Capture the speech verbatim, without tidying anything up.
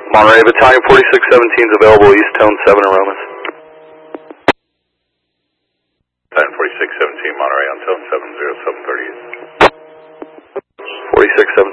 Monterey, Battalion forty-six seventeen is available, East Tone seven Aromas. Battalion forty-six seventeen, Monterey on tone seven zero seven thirty. forty-six seventeen.